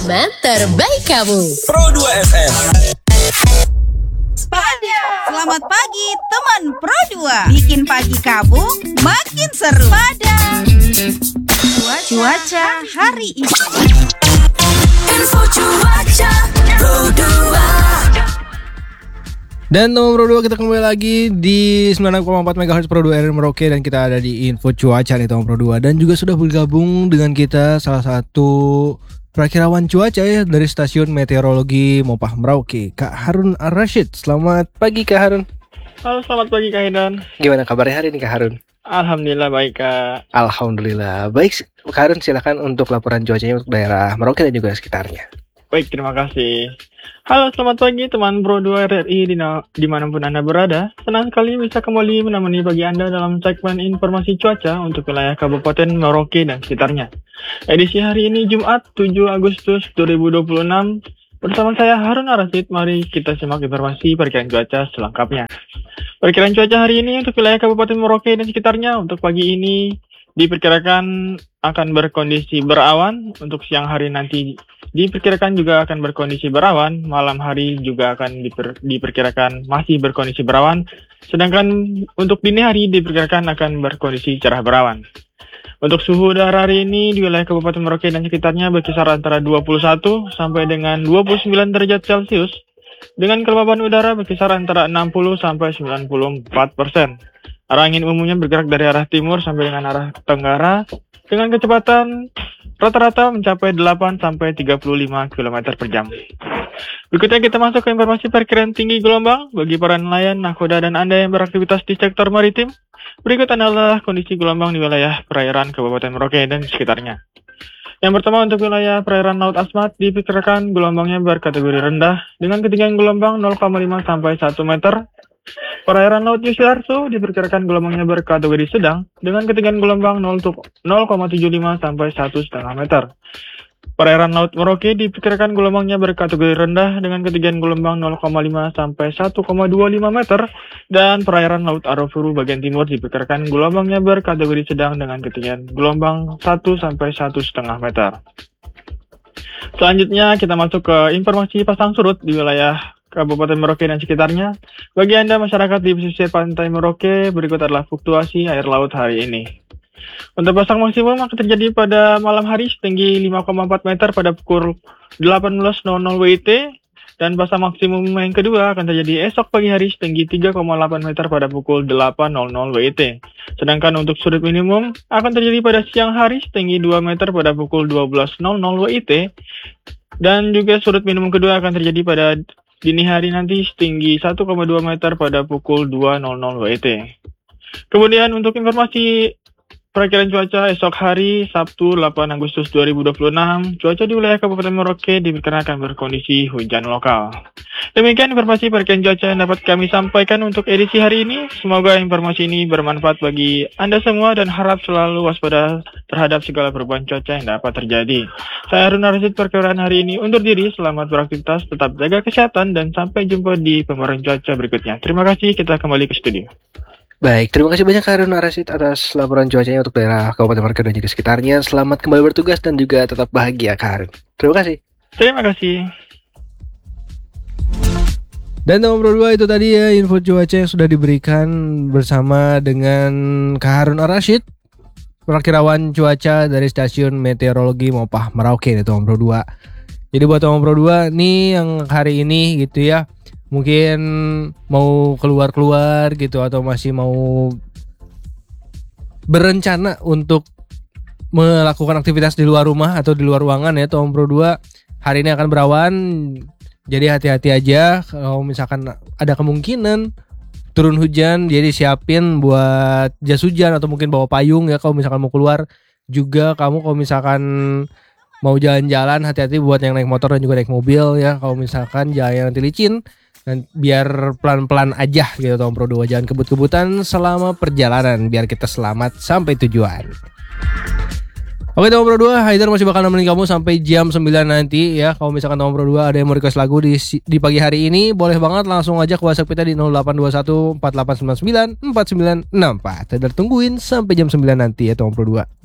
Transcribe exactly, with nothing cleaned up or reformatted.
Teman terbaik kamu. Pro dua F M. Pada selamat pagi teman Pro dua. Bikin pagi kamu makin seru. Pada cuaca, cuaca hari ini. Info cuaca Pro dua. Dan teman Pro dua, kita kembali lagi di sembilan puluh enam koma empat megahertz Pro dua R Merauke. Dan kita ada di Info Cuaca nih teman Pro dua. Dan juga sudah bergabung dengan kita salah satu perakirawan cuaca ya dari stasiun meteorologi Mopah Merauke, Kak Harun Ar-Rasyid. Selamat pagi Kak Harun. Halo, selamat pagi Kak Hidan. Gimana kabarnya hari ini Kak Harun? Alhamdulillah baik Kak. Alhamdulillah baik. Kak Harun silakan untuk laporan cuacanya untuk daerah Merauke dan juga sekitarnya. Baik, terima kasih. Halo, selamat pagi teman Pro dua R R I dimanapun Anda berada. Senang sekali bisa kembali menemani pagi Anda dalam segmen informasi cuaca untuk wilayah Kabupaten Merauke dan sekitarnya. Edisi hari ini Jumat tujuh Agustus dua ribu dua puluh enam. Bersama saya Harun Ar-Rasyid, mari kita simak informasi perkiraan cuaca selengkapnya. Perkiraan cuaca hari ini untuk wilayah Kabupaten Merauke dan sekitarnya untuk pagi ini diperkirakan akan berkondisi berawan. Untuk siang hari nanti diperkirakan juga akan berkondisi berawan. Malam hari juga akan diper, diperkirakan masih berkondisi berawan. Sedangkan untuk dini hari diperkirakan akan berkondisi cerah berawan. Untuk suhu udara hari ini di wilayah Kabupaten Merauke dan sekitarnya berkisar antara dua puluh satu sampai dengan dua puluh sembilan derajat Celcius. Dengan kelembaban udara berkisar antara enam puluh sampai sembilan puluh empat persen. Arah angin umumnya bergerak dari arah timur sampai dengan arah tenggara dengan kecepatan rata-rata mencapai delapan sampai tiga puluh lima kilometer per jam. Berikutnya kita masuk ke informasi perkiraan tinggi gelombang bagi para nelayan, nakoda, dan Anda yang beraktivitas di sektor maritim. Berikut adalah kondisi gelombang di wilayah perairan Kabupaten Merauke dan sekitarnya. Yang pertama untuk wilayah perairan Laut Asmat diperkirakan gelombangnya berkategori rendah dengan ketinggian gelombang nol koma lima sampai satu meter. Perairan Laut Yusiarso diperkirakan gelombangnya berkategori sedang dengan ketinggian gelombang nol koma tujuh lima sampai satu koma lima meter. Perairan Laut Merauke diperkirakan gelombangnya berkategori rendah dengan ketinggian gelombang nol koma lima sampai satu koma dua lima meter, dan perairan Laut Arafuru bagian timur diperkirakan gelombangnya berkategori sedang dengan ketinggian gelombang satu sampai satu koma lima meter. Selanjutnya kita masuk ke informasi pasang surut di wilayah Kabupaten Merauke dan sekitarnya. Bagi Anda masyarakat di pesisir pantai Merauke, berikut adalah fluktuasi air laut hari ini. Untuk pasang maksimum akan terjadi pada malam hari setinggi lima koma empat meter pada pukul delapan belas W I T, dan pasang maksimum yang kedua akan terjadi esok pagi hari setinggi tiga koma delapan meter pada pukul delapan W I T. Sedangkan untuk surut minimum akan terjadi pada siang hari setinggi dua meter pada pukul dua belas W I T, dan juga surut minimum kedua akan terjadi pada dini hari nanti setinggi satu koma dua meter pada pukul dua W I T. Kemudian untuk informasi perakiraan cuaca esok hari Sabtu delapan Agustus dua ribu dua puluh enam, cuaca di wilayah Kabupaten Merauke diperkirakan berkondisi hujan lokal. Demikian informasi perakiraan cuaca yang dapat kami sampaikan untuk edisi hari ini. Semoga informasi ini bermanfaat bagi Anda semua dan harap selalu waspada terhadap segala perubahan cuaca yang dapat terjadi. Saya Harun Ar-Rasyid, perkiraan hari ini undur diri. Selamat beraktivitas, tetap jaga kesehatan, dan sampai jumpa di pembaruan cuaca berikutnya. Terima kasih, kita kembali ke studio. Baik, terima kasih banyak Kak Harun Ar-Rasyid atas laporan cuacanya untuk daerah Kabupaten Merauke dan juga sekitarnya. Selamat kembali bertugas dan juga tetap bahagia Kak Harun. Terima kasih. Terima kasih. Dan teman Pro dua, itu tadi ya info cuaca yang sudah diberikan bersama dengan Kak Harun Ar-Rasyid, perakirawan cuaca dari stasiun meteorologi Mopah Merauke nih teman Pro dua. Jadi buat teman Pro dua nih yang hari ini gitu ya, mungkin mau keluar-keluar gitu atau masih mau berencana untuk melakukan aktivitas di luar rumah atau di luar ruangan ya teman Pro dua, hari ini akan berawan. Jadi hati-hati aja kalau misalkan ada kemungkinan turun hujan, jadi siapin buat jas hujan atau mungkin bawa payung ya kalau misalkan mau keluar. Juga kamu kalau misalkan mau jalan-jalan, hati-hati buat yang naik motor dan juga naik mobil ya. Kalau misalkan jalan nanti licin, dan biar pelan-pelan aja gitu teman Pro dua, jangan kebut-kebutan selama perjalanan biar kita selamat sampai tujuan. Oke teman Pro dua, Haidar masih bakal nemenin kamu sampai jam sembilan nanti ya. Kalau misalkan teman Pro dua ada yang mau request lagu di di pagi hari ini, boleh banget langsung aja ke WhatsApp kita di nol delapan dua satu empat delapan sembilan sembilan empat sembilan enam empat. Haidar tungguin sampai jam sembilan nanti ya teman Pro dua.